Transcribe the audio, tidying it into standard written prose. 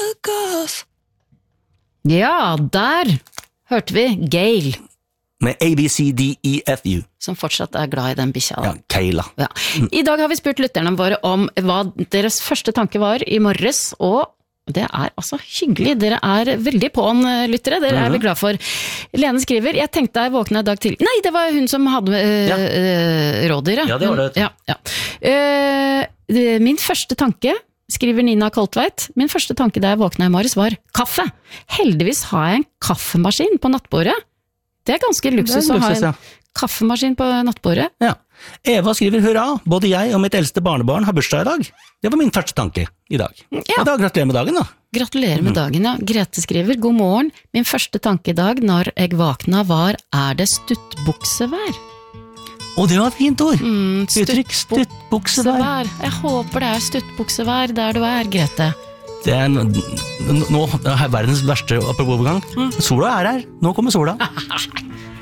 fuck off. Ja, der hørte vi Gail, Med ABCDEFU. som fortsatt glad i den bikkja. Ja, Kayla. Ja. I dag har vi spurt lytterne våre om hva deres første tanke var i morges, og det altså hyggelig. Dere veldig på'n, lyttere. Dere vi glad for. Lene skriver, jeg tenkte jeg våknet i dag til. Nei, det var hun som hadde rådyret. Ja, det var det. Min første tanke, skriver Nina Koltveit, min første tanke da jeg våknet i morges var kaffe. Heldigvis har jeg en kaffemaskin på nattbordet. Det ganske luksus å ha en kaffemaskin på nattbordet. Ja. Eva skriver hurra, både jeg og mitt eldste barnebarn har bursdag i dag. Det var min første tanke i dag. Ja. Og da gratulerer med dagen da. Gratulerer med dagen, ja. Grete skriver, god morgen. Min første tanke i dag når jeg våkna var, det stuttbuksevær? Og det var et fint ord. Uttrykk, stuttbuksevær. Jeg håper det stuttbuksevær der du Grete. Det nå verdens verste apropos-gang. Sola her. Nå kommer sola.